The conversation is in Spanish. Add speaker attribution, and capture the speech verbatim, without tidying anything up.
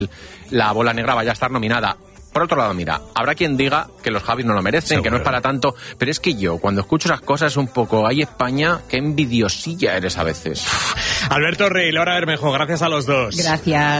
Speaker 1: la bola negra vaya a estar nominada. Por otro lado, mira, habrá quien diga que los Javis no lo merecen, seguro, que no es para tanto, pero es que yo, cuando escucho esas cosas, un poco, ay España, qué envidiosilla eres a veces.
Speaker 2: Alberto Rey, Laura Bermejo, gracias a los dos.
Speaker 3: Gracias.